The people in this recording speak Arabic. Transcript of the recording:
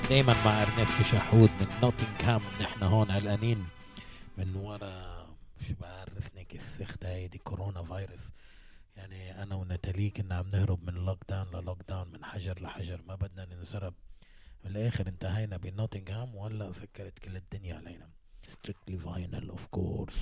دايما مع ارنست شحود من نوتنغهام. نحن هون قلقانين من ورا، مش بعرف نيك السخت هاي دي كورونا فيروس. يعني انا وناتالي كنا عم نهرب من لوك داون للوك داون، من حجر لحجر، ما بدنا ننسرب. بالاخر انتهينا بنوتنغهام ولا سكرت كل الدنيا علينا. strictly vinyl of course.